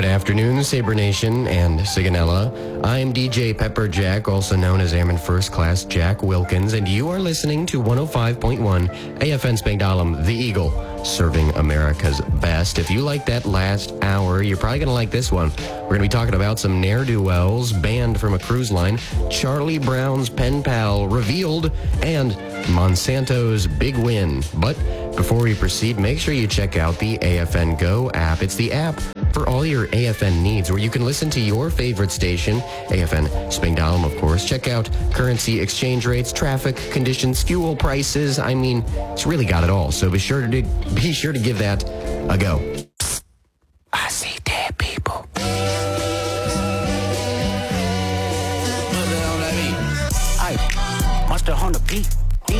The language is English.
Good afternoon, Sabre Nation and Sigonella. I'm DJ Pepper Jack, also known as Airman First Class Jack Wilkins, and you are listening to 105.1 AFN Spangdahlem, The Eagle, serving America's best. If you like that last hour, you're probably going to like this one. We're going to be talking about some ne'er-do-wells banned from a cruise line, Charlie Brown's pen pal revealed, and Monsanto's big win. But before we proceed, make sure you check out the AFN Go app. It's the app for all your AFN needs, where you can listen to your favorite station, AFN Spangdahlem, of course. Check out currency exchange rates, traffic conditions, fuel prices. I mean, it's really got it all. So be sure to give that a go. Psst, I see dead people. Monster on the beat.